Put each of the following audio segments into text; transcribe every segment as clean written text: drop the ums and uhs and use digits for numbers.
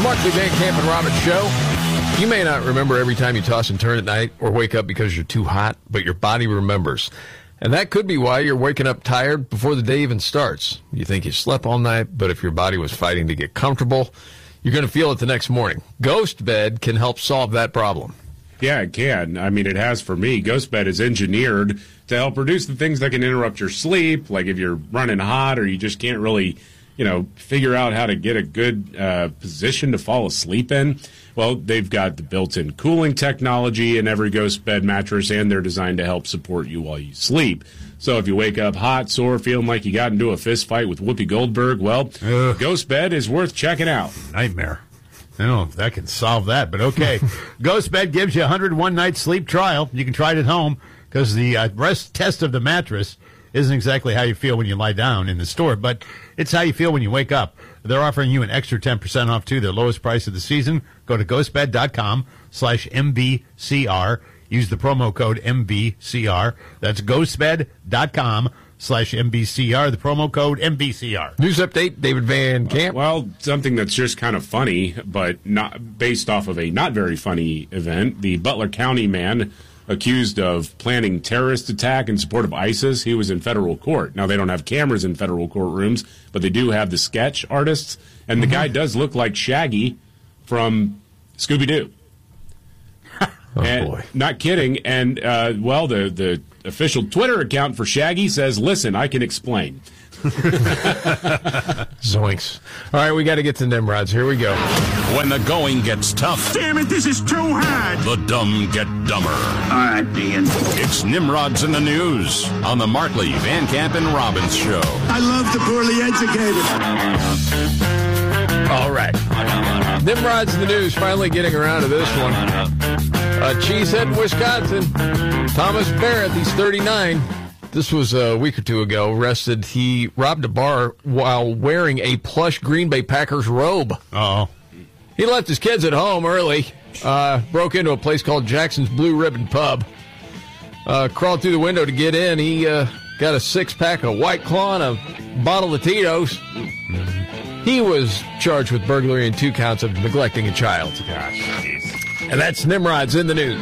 Markley, Van Camp, and Robbins Show. You may not remember every time you toss and turn at night or wake up because you're too hot, but your body remembers. And that could be why you're waking up tired before the day even starts. You think you slept all night, but if your body was fighting to get comfortable, you're going to feel it the next morning. Ghost Bed can help solve that problem. Yeah, it can. I mean, it has for me. Ghost Bed is engineered to help reduce the things that can interrupt your sleep, like if you're running hot or you just can't really, figure out how to get a good position to fall asleep in. Well, they've got the built-in cooling technology in every Ghost Bed mattress, and they're designed to help support you while you sleep. So if you wake up hot, sore, feeling like you got into a fist fight with Whoopi Goldberg, well, Ghost Bed is worth checking out. Nightmare. I don't know if that can solve that, but okay. Ghost Bed gives you a 101-night sleep trial. You can try it at home because the rest test of the mattress isn't exactly how you feel when you lie down in the store, but it's how you feel when you wake up. They're offering you an extra 10% off, too, their lowest price of the season. Go to ghostbed.com/MBCR. Use the promo code MBCR. That's ghostbed.com/MBCR, the promo code MBCR. News update, David Van Camp. Well, something that's just kind of funny, but not based off of a not very funny event. The Butler County man accused of planning terrorist attack in support of ISIS. He was in federal court. Now, they don't have cameras in federal courtrooms, but they do have the sketch artists, and the guy does look like Shaggy from Scooby-Doo. Boy. Not kidding. And, the official Twitter account for Shaggy says, listen, I can explain. Zoinks. All right, we got to get to Nimrods. Here we go. When the going gets tough. Damn it, this is too hard. The dumb get dumber. All right, Ian. It's Nimrods in the News on the Markley, Van Camp, and Robbins Show. I love the poorly educated. All right. Nimrods in the News, finally getting around to this one. Cheesehead, Wisconsin. Thomas Barrett, he's 39. This was a week or two ago, arrested. He robbed a bar while wearing a plush Green Bay Packers robe. Uh-oh. He left his kids at home early, broke into a place called Jackson's Blue Ribbon Pub, crawled through the window to get in. He got a six-pack of White Claw and a bottle of Tito's. He was charged with burglary and 2 counts of neglecting a child. Gosh, geez. And that's Nimrods in the News.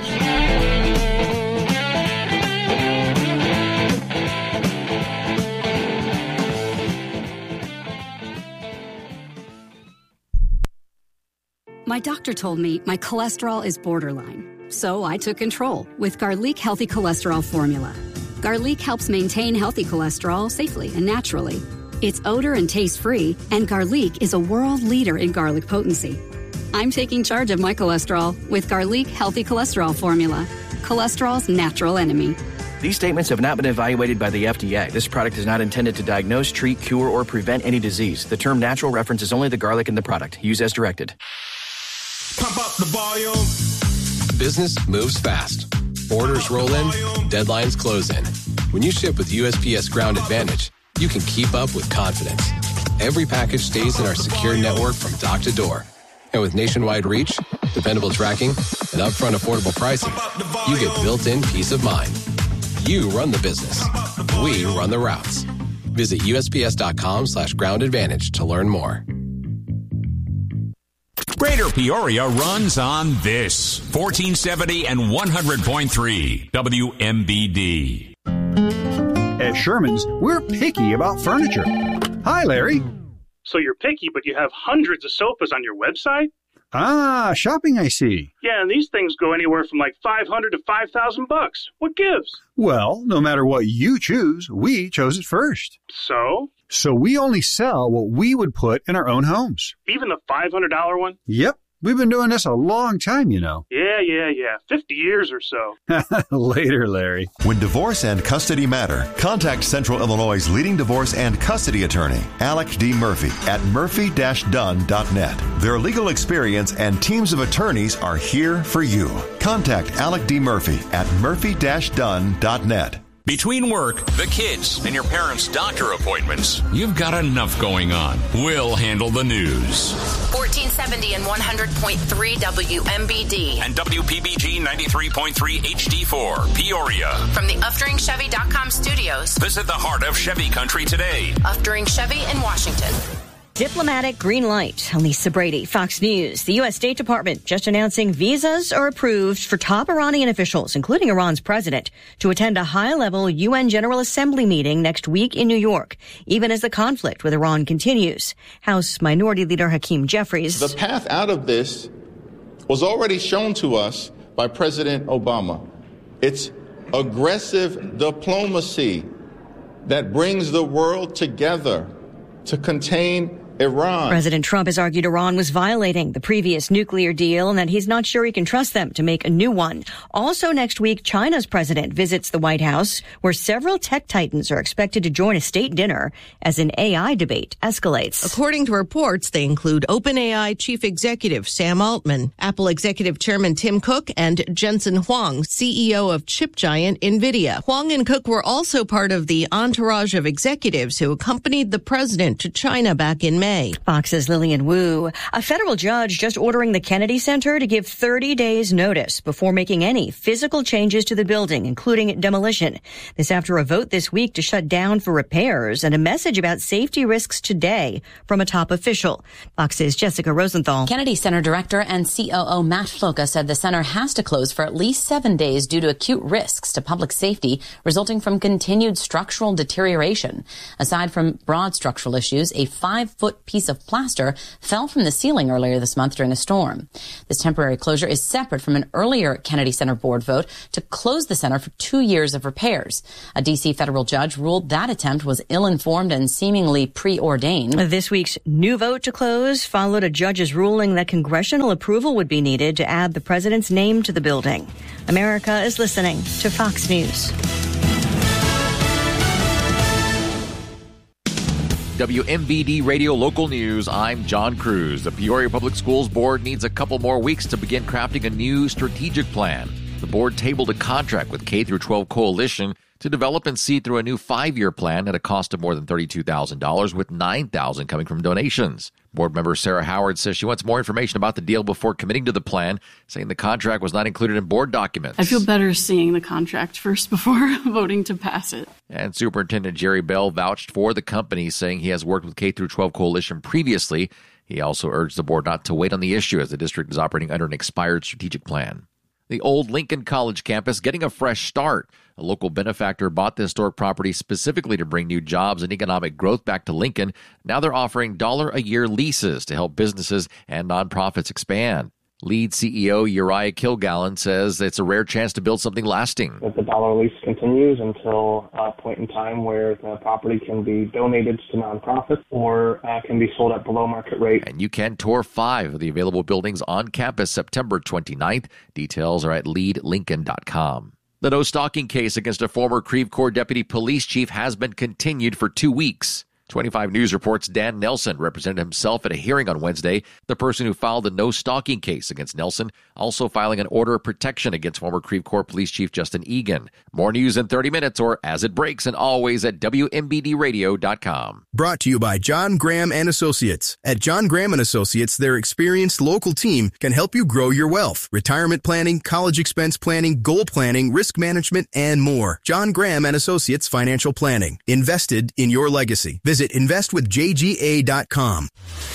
My doctor told me my cholesterol is borderline, so I took control with Garlic Healthy Cholesterol Formula. Garlic helps maintain healthy cholesterol safely and naturally. It's odor and taste-free, and Garlic is a world leader in garlic potency. I'm taking charge of my cholesterol with Garlic Healthy Cholesterol Formula, cholesterol's natural enemy. These statements have not been evaluated by the FDA. This product is not intended to diagnose, treat, cure, or prevent any disease. The term natural references only the garlic in the product. Use as directed. Pump up the volume. Business moves fast. Orders roll in, deadlines close in. When you ship with USPS Ground Advantage, you can keep up with confidence. Every package stays in our secure network from dock to door. And with nationwide reach, dependable tracking, and upfront affordable pricing, you get built-in peace of mind. You run the business. We run the routes. Visit USPS.com/Ground Advantage to learn more. Greater Peoria runs on this. 1470 and 100.3 WMBD. At Sherman's, we're picky about furniture. Hi, Larry. So you're picky, but you have hundreds of sofas on your website? Ah, shopping, I see. Yeah, and these things go anywhere from like $500 to $5,000. What gives? Well, no matter what you choose, we chose it first. So? So we only sell what we would put in our own homes. Even the $500 one? Yep. We've been doing this a long time, you know. Yeah. 50 years or so. Later, Larry. When divorce and custody matter, contact Central Illinois' leading divorce and custody attorney, Alec D. Murphy, at murphy-dunn.net. Their legal experience and teams of attorneys are here for you. Contact Alec D. Murphy at murphy-dunn.net. Between work, the kids, and your parents' doctor appointments, you've got enough going on. We'll handle the news. 1470 and 100.3 WMBD. And WPBG 93.3 HD4, Peoria. From the UfDringChevy.com studios. Visit the heart of Chevy country today. Uftring Chevy in Washington. Diplomatic green light. Lisa Brady, Fox News. The U.S. State Department just announcing visas are approved for top Iranian officials, including Iran's president, to attend a high-level UN General Assembly meeting next week in New York, even as the conflict with Iran continues. House Minority Leader Hakeem Jeffries. The path out of this was already shown to us by President Obama. It's aggressive diplomacy that brings the world together to contain Iran. President Trump has argued Iran was violating the previous nuclear deal and that he's not sure he can trust them to make a new one. Also next week, China's president visits the White House, where several tech titans are expected to join a state dinner as an AI debate escalates. According to reports, they include OpenAI chief executive Sam Altman, Apple executive chairman Tim Cook, and Jensen Huang, CEO of chip giant NVIDIA. Huang and Cook were also part of the entourage of executives who accompanied the president to China back in May. Fox's Lillian Wu. A federal judge just ordering the Kennedy Center to give 30 days notice before making any physical changes to the building, including demolition. This after a vote this week to shut down for repairs and a message about safety risks today from a top official. Fox's Jessica Rosenthal. Kennedy Center director and COO Matt Floca said the center has to close for at least 7 days due to acute risks to public safety resulting from continued structural deterioration. Aside from broad structural issues, a 5-foot piece of plaster fell from the ceiling earlier this month during a storm. This temporary closure is separate from an earlier Kennedy Center board vote to close the center for 2 years of repairs. A D.C. federal judge ruled that attempt was ill-informed and seemingly preordained. This week's new vote to close followed a judge's ruling that congressional approval would be needed to add the president's name to the building. America is listening to Fox News. WMBD Radio Local News, I'm John Cruz. The Peoria Public Schools Board needs a couple more weeks to begin crafting a new strategic plan. The board tabled a contract with K-12 Coalition to develop and see through a new 5-year plan at a cost of more than $32,000, with $9,000 coming from donations. Board member Sarah Howard says she wants more information about the deal before committing to the plan, saying the contract was not included in board documents. I feel better seeing the contract first before voting to pass it. And Superintendent Jerry Bell vouched for the company, saying he has worked with K-12 Coalition previously. He also urged the board not to wait on the issue as the district is operating under an expired strategic plan. The old Lincoln College campus getting a fresh start. A local benefactor bought the historic property specifically to bring new jobs and economic growth back to Lincoln. Now they're offering $1-a-year leases to help businesses and nonprofits expand. Lead CEO Uriah Kilgallen says it's a rare chance to build something lasting. The dollar lease continues until a point in time where the property can be donated to nonprofits or can be sold at below market rate. And you can tour 5 of the available buildings on campus September 29th. Details are at leadlincoln.com. The no-stalking case against a former Creve Coeur deputy police chief has been continued for 2 weeks. 25 News reports Dan Nelson represented himself at a hearing on Wednesday. The person who filed the no-stalking case against Nelson also filing an order of protection against former Creve Coeur Police Chief Justin Egan. More news in 30 minutes or as it breaks, and always at WMBDradio.com. Brought to you by John Graham and Associates. At John Graham and Associates, their experienced local team can help you grow your wealth. Retirement planning, college expense planning, goal planning, risk management, and more. John Graham and Associates Financial Planning. Invested in your legacy. Visit investwithjga.com.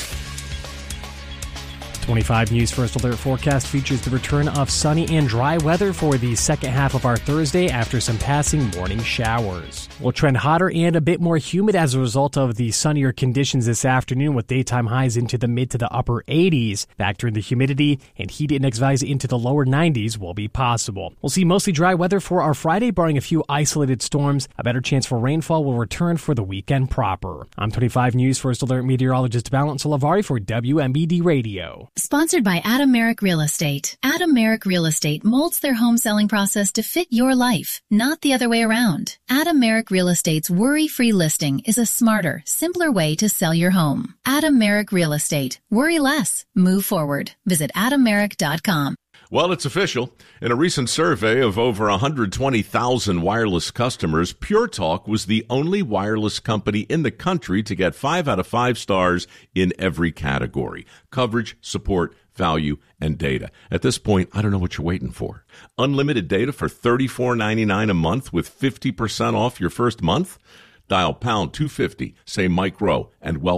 25 News First Alert forecast features the return of sunny and dry weather for the second half of our Thursday after some passing morning showers. We'll trend hotter and a bit more humid as a result of the sunnier conditions this afternoon, with daytime highs into the mid to the upper 80s. Factor in the humidity, and heat index values into the lower 90s will be possible. We'll see mostly dry weather for our Friday, barring a few isolated storms. A better chance for rainfall will return for the weekend proper. I'm 25 News First Alert meteorologist Valence Olavari for WMBD Radio. Sponsored by Adam Merrick Real Estate. Adam Merrick Real Estate molds their home selling process to fit your life, not the other way around. Adam Merrick Real Estate's worry-free listing is a smarter, simpler way to sell your home. Adam Merrick Real Estate. Worry less. Move forward. Visit AdamMerrick.com. Well, it's official. In a recent survey of over 120,000 wireless customers, Pure Talk was the only wireless company in the country to get 5 out of 5 stars in every category: coverage, support, value, and data. At this point, I don't know what you're waiting for. Unlimited data for $34.99 a month with 50% off your first month? Dial pound 250, say Mike Rowe, and welcome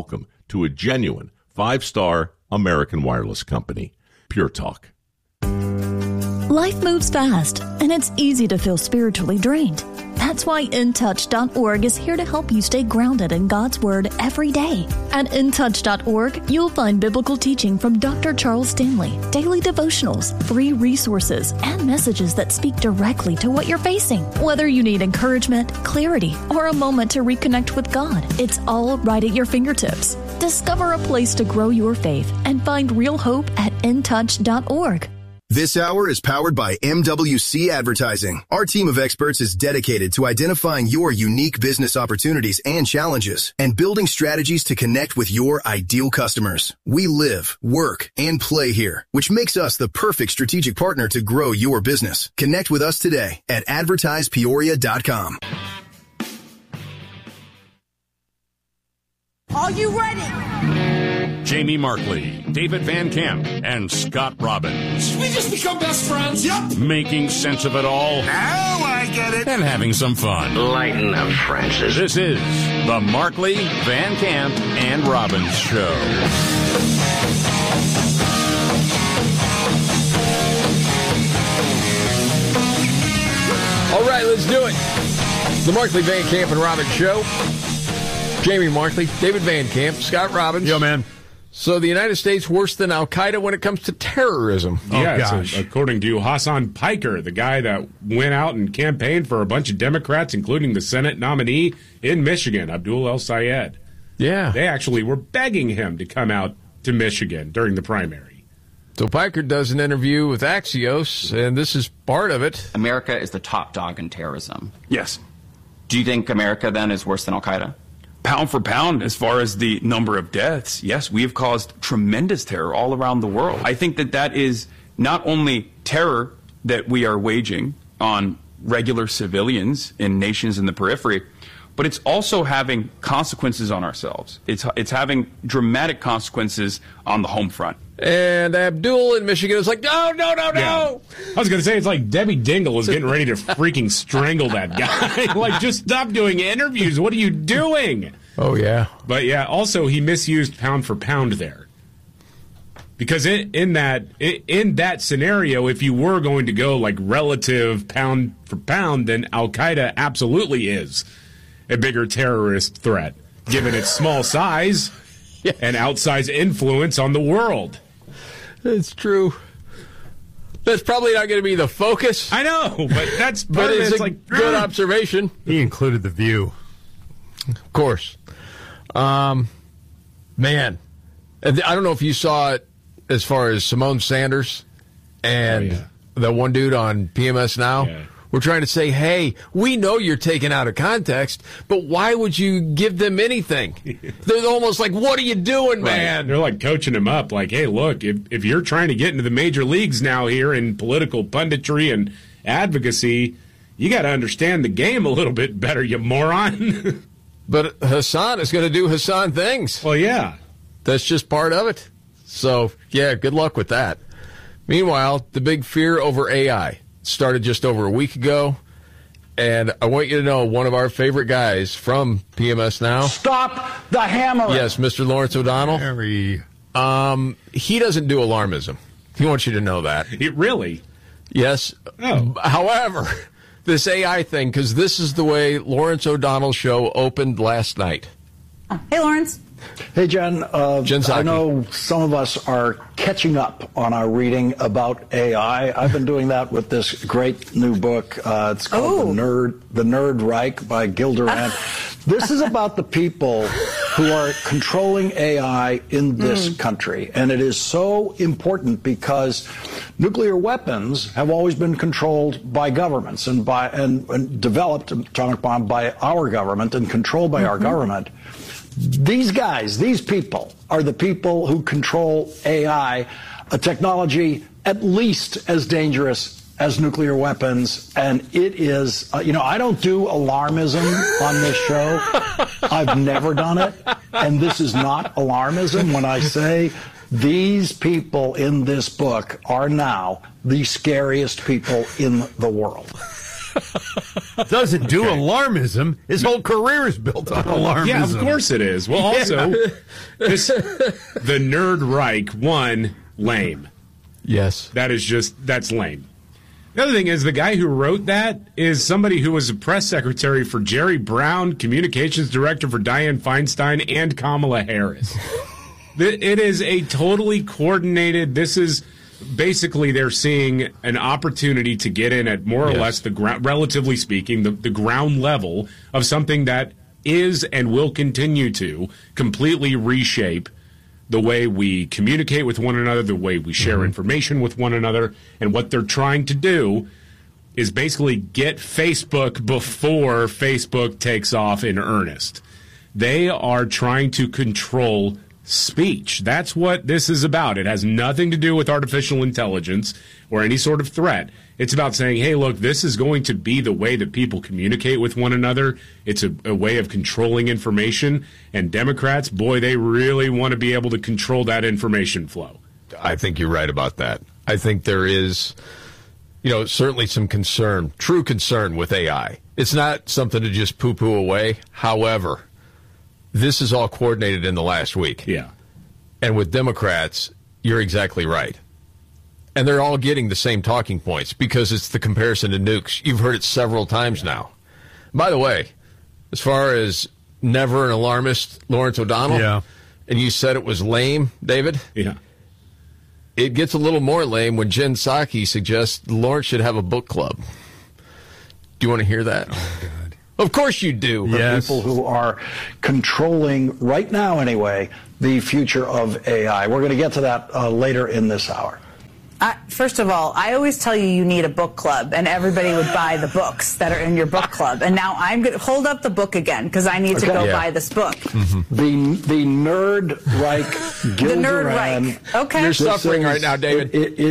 to a genuine 5-star American wireless company. Pure Talk. Life moves fast, and it's easy to feel spiritually drained. That's why InTouch.org is here to help you stay grounded in God's Word every day. At InTouch.org, you'll find biblical teaching from Dr. Charles Stanley, daily devotionals, free resources, and messages that speak directly to what you're facing. Whether you need encouragement, clarity, or a moment to reconnect with God, it's all right at your fingertips. Discover a place to grow your faith and find real hope at InTouch.org. This hour is powered by MWC Advertising. Our team of experts is dedicated to identifying your unique business opportunities and challenges and building strategies to connect with your ideal customers. We live, work, and play here, which makes us the perfect strategic partner to grow your business. Connect with us today at advertisepeoria.com. Are you ready? Jamie Markley, David Van Camp, and Scott Robbins. We just become best friends. Yep. Making sense of it all. Now I get it. And having some fun. Lighten up, Francis. This is the Markley, Van Camp, and Robbins Show. All right, let's do it. The Markley, Van Camp, and Robbins Show. Jamie Markley, David Van Camp, Scott Robbins. Yo, man. So the United States worse than Al-Qaeda when it comes to terrorism. Gosh. According to Hassan Piker, the guy that went out and campaigned for a bunch of Democrats, including the Senate nominee in Michigan, Abdul El-Sayed. Yeah. They actually were begging him to come out to Michigan during the primary. So Piker does an interview with Axios, and this is part of it. America is the top dog in terrorism. Yes. Do you think America then is worse than Al-Qaeda? Pound for pound, as far as the number of deaths, yes, we have caused tremendous terror all around the world. I think that is not only terror that we are waging on regular civilians in nations in the periphery, but it's also having consequences on ourselves. It's having dramatic consequences on the home front. And Abdul in Michigan is like, no. Yeah. I was going to say, it's like Debbie Dingle was getting ready to freaking strangle that guy. Like, just stop doing interviews. What are you doing? Oh, yeah. But, yeah, also he misused pound for pound there. Because in that scenario, if you were going to go like relative pound for pound, then Al-Qaeda absolutely is a bigger terrorist threat, given its small size and outsized influence on the world. It's true. That's probably not going to be the focus. I know, but that's but it's a good observation. He included The View. Of course. Man, I don't know if you saw it as far as Simone Sanders and the one dude on PMS Now. Yeah. We're trying to say, hey, we know you're taken out of context, but why would you give them anything? They're almost like, what are you doing, man? They're like coaching him up, like, hey, look, if you're trying to get into the major leagues now here in political punditry and advocacy, you got to understand the game a little bit better, you moron. But Hassan is going to do Hassan things. Well, yeah. That's just part of it. So, yeah, good luck with that. Meanwhile, the big fear over AI started just over a week ago, and I want you to know one of our favorite guys from PMS Now. Stop the hammer. Yes, Mr. Lawrence O'Donnell. He doesn't do alarmism. He wants you to know that. Really? Yes. Oh. However, this AI thing, because this is the way Lawrence O'Donnell's show opened last night. Hey, Lawrence. Hey, Jen. I know some of us are catching up on our reading about AI. I've been doing that with this great new book. It's called The Nerd Reich by Gil Durant. This is about the people who are controlling AI in this country. And it is so important because nuclear weapons have always been controlled by governments and developed atomic bomb by our government and controlled by our government. These guys, these people, are the people who control AI, a technology at least as dangerous as nuclear weapons. And it is, I don't do alarmism on this show. I've never done it. And this is not alarmism when I say these people in this book are now the scariest people in the world. Doesn't do alarmism. His whole career is built on alarmism. Yeah, of course it is. Well, also, the Nerd Reich, one, lame. Yes. That's lame. The other thing is the guy who wrote that is somebody who was a press secretary for Jerry Brown, communications director for Dianne Feinstein, and Kamala Harris. It is a totally coordinated, this is basically they're seeing an opportunity to get in at more or less the ground, relatively speaking, the ground level of something that is and will continue to completely reshape the way we communicate with one another, the way we share information with one another. And what they're trying to do is basically get Facebook before Facebook takes off in earnest. They are trying to control speech. That's what this is about. It has nothing to do with artificial intelligence or any sort of threat. It's about saying, hey, look, this is going to be the way that people communicate with one another. It's a way of controlling information. And Democrats, boy, they really want to be able to control that information flow. I think you're right about that. I think there is, certainly some concern, true concern with AI. It's not something to just poo-poo away. However, this is all coordinated in the last week. Yeah. And with Democrats, you're exactly right. And they're all getting the same talking points because it's the comparison to nukes. You've heard it several times now. By the way, as far as never an alarmist, Lawrence O'Donnell, and you said it was lame, David? Yeah. It gets a little more lame when Jen Psaki suggests Lawrence should have a book club. Do you want to hear that? Oh, God. Of course you do. Yes. People who are controlling, right now anyway, the future of AI. We're going to get to that later in this hour. First of all, I always tell you need a book club, and everybody would buy the books that are in your book club. And now I'm going to hold up the book again because I need to go buy this book. The Nerd Reich. The Nerd Reich. Okay. You're suffering right now, David.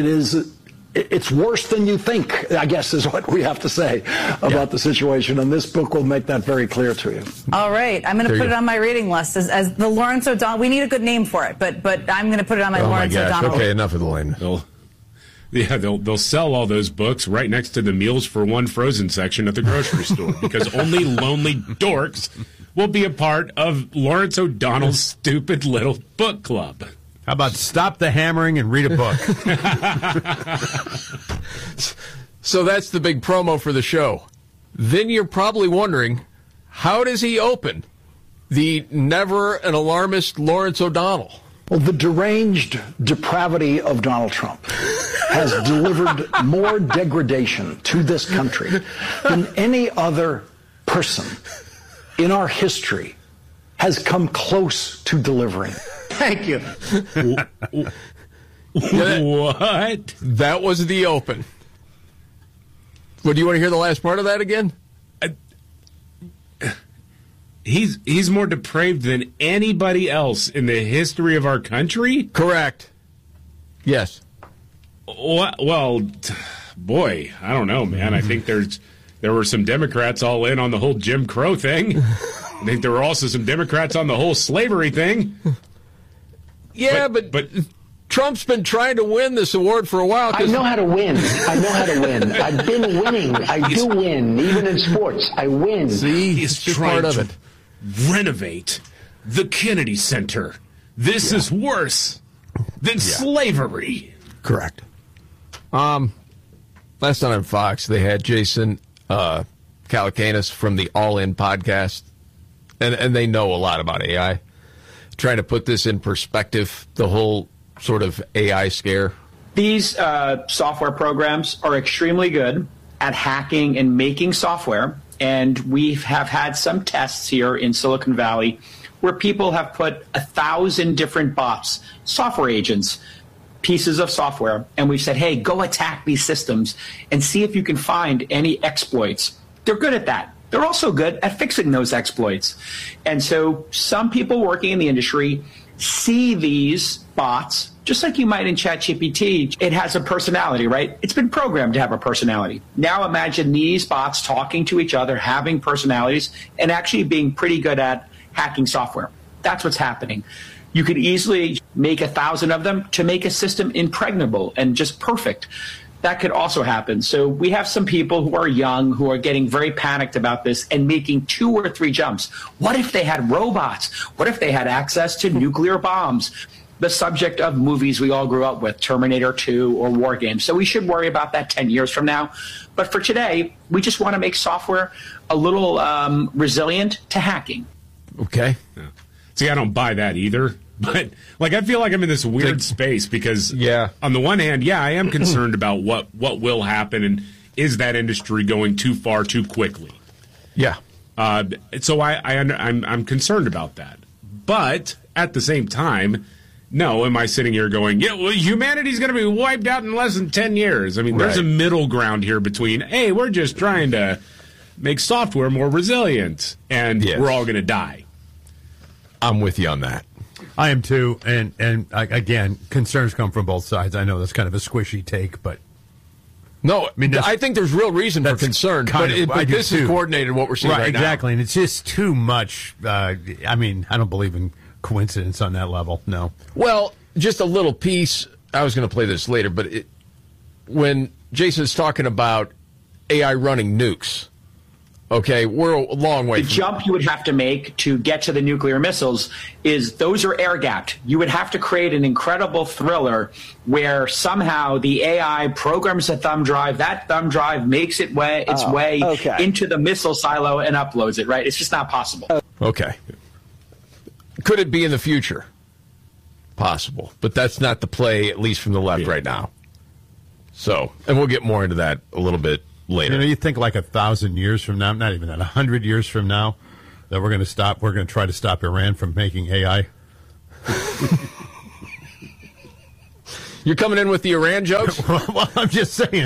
It's worse than you think, I guess, is what we have to say about the situation. And this book will make that very clear to you. All right. I'm going to put it on my reading list as the Lawrence O'Donnell. We need a good name for it, but I'm going to put it on my Lawrence O'Donnell. Okay, enough of the lame. They'll sell all those books right next to the Meals for One frozen section at the grocery store because only lonely dorks will be a part of Lawrence O'Donnell's stupid little book club. How about stop the hammering and read a book? So that's the big promo for the show. Then you're probably wondering, how does he open the never an alarmist Lawrence O'Donnell? Well, the deranged depravity of Donald Trump has delivered more degradation to this country than any other person in our history has come close to delivering. Thank you. What? That was the open. Well, do you want to hear the last part of that again? He's more depraved than anybody else in the history of our country? Correct. Yes. Well, boy, I don't know, man. I think there were some Democrats all in on the whole Jim Crow thing. I think there were also some Democrats on the whole slavery thing. Yeah, but Trump's been trying to win this award for a while. I know how to win. I've been winning. I do win, even in sports. I win. See, he's trying to renovate the Kennedy Center. This is worse than slavery. Correct. Last night on Fox, they had Jason Calacanis from the All In podcast, and they know a lot about AI. Trying to put this in perspective, the whole sort of AI scare. These software programs are extremely good at hacking and making software, and we have had some tests here in Silicon Valley where people have put 1,000 different bots, software agents, pieces of software, and we've said, hey, go attack these systems and see if you can find any exploits. They're good at that. They're also good at fixing those exploits. And so some people working in the industry see these bots, just like you might in ChatGPT. It has a personality, right? It's been programmed to have a personality. Now imagine these bots talking to each other, having personalities, and actually being pretty good at hacking software. That's what's happening. You could easily make 1,000 of them to make a system impregnable and just perfect. that could also happen. So we have some people who are young who are getting very panicked about this and making 2 or 3 jumps. What if they had robots? What if they had access to nuclear bombs? The subject of movies we all grew up with, Terminator 2 or War Games. So we should worry about that 10 years from now. But for today, we just want to make software a little resilient to hacking. Okay. Yeah. See, I don't buy that either. But, like, I feel like I'm in this weird space because, on the one hand, I am concerned about what will happen and is that industry going too far too quickly. Yeah. So I'm concerned about that. But at the same time, no, am I sitting here going, humanity's going to be wiped out in less than 10 years? I mean, there's a middle ground here between, hey, we're just trying to make software more resilient, and we're all going to die. I'm with you on that. I am too, and again, concerns come from both sides. I know that's kind of a squishy take, but no, I think there's real reason for concern. But this is coordinated what we're seeing right now. Exactly, and it's just too much. I don't believe in coincidence on that level. No. Well, just a little piece. I was going to play this later, but when Jason's talking about AI running nukes. Okay, we're a long way. The jump you would have to make to get to the nuclear missiles is those are air-gapped. You would have to create an incredible thriller where somehow the AI programs a thumb drive, that thumb drive makes its way into the missile silo and uploads it, right? It's just not possible. Okay. Could it be in the future? Possible. But that's not the play, at least from the left right now. So, and we'll get more into that a little bit later. You think like 1,000 years from now, not even that, 100 years from now, that we're going to try to stop Iran from making AI? You're coming in with the Iran jokes? Well, I'm just saying,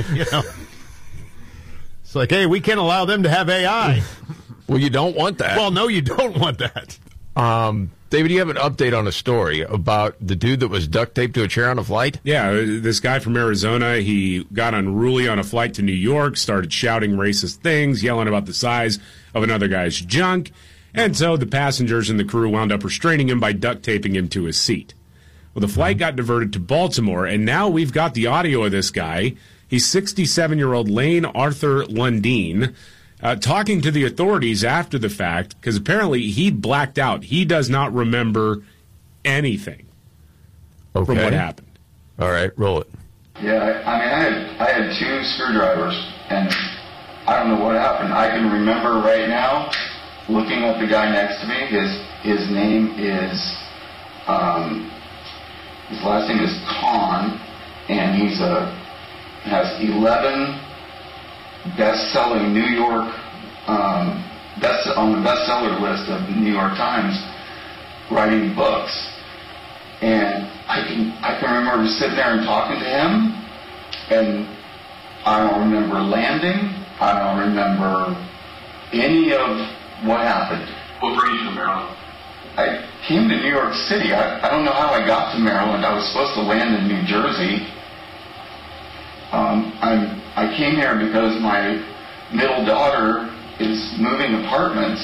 It's like, hey, we can't allow them to have AI. Well, you don't want that. Well, no, you don't want that. David, you have an update on a story about the dude that was duct taped to a chair on a flight? Yeah, this guy from Arizona, he got unruly on a flight to New York, started shouting racist things, yelling about the size of another guy's junk, and so the passengers and the crew wound up restraining him by duct taping him to his seat. Well, the flight got diverted to Baltimore, and now we've got the audio of this guy. He's 67-year-old Lane Arthur Lundeen, talking to the authorities after the fact, because apparently he blacked out. He does not remember anything from what happened. All right, roll it. Yeah, I had 2 screwdrivers, and I don't know what happened. I can remember right now, looking at the guy next to me, his name is, his last name is Kahn, and has 11 best-selling New York, on the bestseller list of the New York Times, writing books. And I can remember sitting there and talking to him, and I don't remember landing. I don't remember any of what happened. What brought you to Maryland? I came to New York City. I don't know how I got to Maryland. I was supposed to land in New Jersey. I came here because my middle daughter is moving apartments.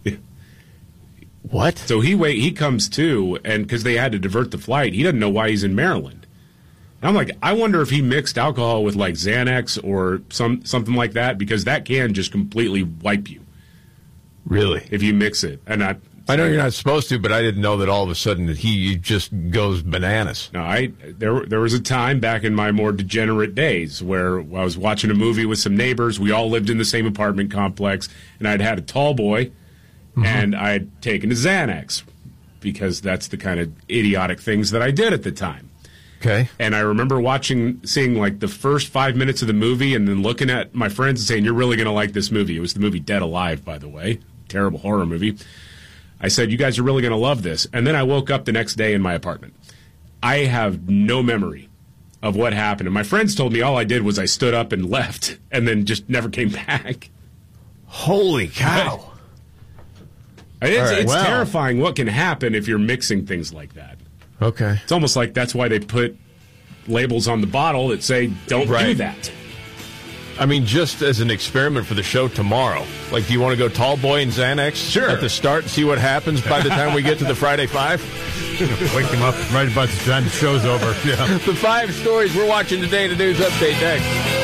What? So he comes to, and because they had to divert the flight, he doesn't know why he's in Maryland. And I'm like, I wonder if he mixed alcohol with like Xanax or something like that, because that can just completely wipe you. Really? If you mix it. And I know you're not supposed to, but I didn't know that all of a sudden that he just goes bananas. No, there was a time back in my more degenerate days where I was watching a movie with some neighbors. We all lived in the same apartment complex, and I'd had a tall boy, and I'd taken a Xanax because that's the kind of idiotic things that I did at the time. Okay. And I remember seeing like the first 5 minutes of the movie and then looking at my friends and saying, "You're really going to like this movie." It was the movie Dead Alive, by the way. Terrible horror movie. I said, "You guys are really going to love this." And then I woke up the next day in my apartment. I have no memory of what happened. And my friends told me all I did was I stood up and left and then just never came back. Holy cow. It's terrifying what can happen if you're mixing things like that. Okay. It's almost like that's why they put labels on the bottle that say, don't do that. I mean, just as an experiment for the show tomorrow, like, do you want to go Tall Boy and Xanax at the start and see what happens by the time we get to the Friday Five? Wake him up right about the time the show's over. Yeah. The 5 stories we're watching today, the news update next.